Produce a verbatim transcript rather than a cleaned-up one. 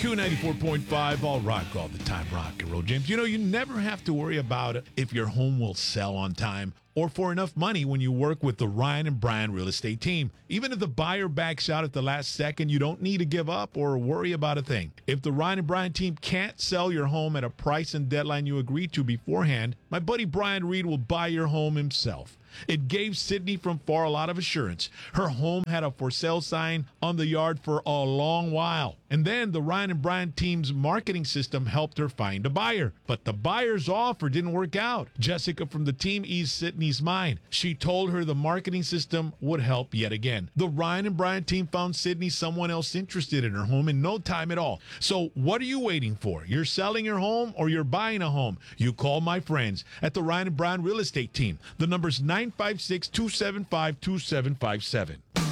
Q ninety-four point five, all rock all the time, rock and roll, James. You know, you never have to worry about if your home will sell on time or for enough money when you work with the Ryan and Brian real estate team. Even if the buyer backs out at the last second, you don't need to give up or worry about a thing. If the Ryan and Brian team can't sell your home at a price and deadline you agreed to beforehand, my buddy Brian Reed will buy your home himself. It gave Sydney from Far a lot of assurance. Her home had a for sale sign on the yard for a long while. And then the Ryan and Brian team's marketing system helped her find a buyer. But the buyer's offer didn't work out. Jessica from the team eased Sydney's mind. She told her the marketing system would help yet again. The Ryan and Brian team found Sydney someone else interested in her home in no time at all. So what are you waiting for? You're selling your home or you're buying a home? You call my friends at the Ryan and Brian real estate team. The number's nine five six, two seven five, two seven five seven.